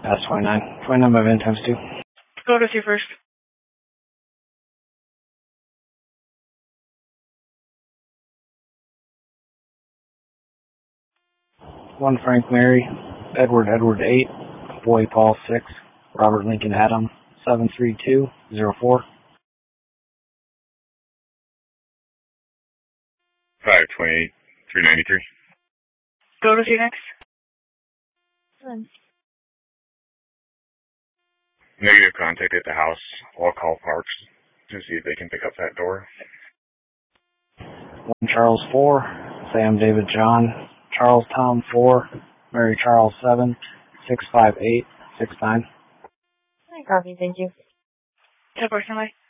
That's 29. 29 by van times 2. Go to you first. 1 Frank Mary, Edward 8, Boy Paul 6, Robert Lincoln Adam 73204. 528 393. Go to you next. Negative contact at the house. I'll call Parks to see if they can pick up that door. 1 Charles 4, Sam David John, Charles Tom 4, Mary Charles 7, 65869. Copy, thank you. 10 personally.